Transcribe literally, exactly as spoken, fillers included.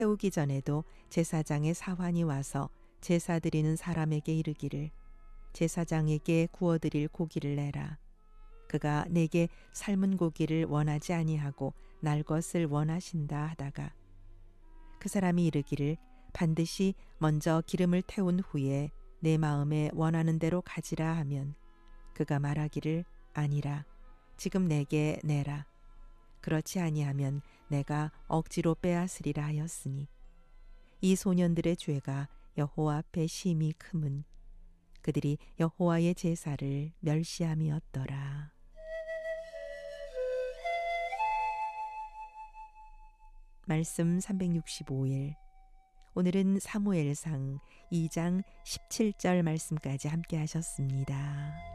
세우기 전에도 제사장의 사환이 와서 제사 드리는 사람에게 이르기를 제사장에게 구워드릴 고기를 내라. 그가 내게 삶은 고기를 원하지 아니하고 날 것을 원하신다 하다가 그 사람이 이르기를 반드시 먼저 기름을 태운 후에 내 마음에 원하는 대로 가지라 하면 그가 말하기를 아니라 지금 내게 내라. 그렇지 아니하면 내가 억지로 빼앗으리라 하였으니 이 소년들의 죄가 여호와 앞에 심히 크문 그들이 여호와의 제사를 멸시함이었더라. 말씀 삼백육십오 일. 오늘은 사무엘상 이 장 십칠 절 말씀까지 함께 하셨습니다.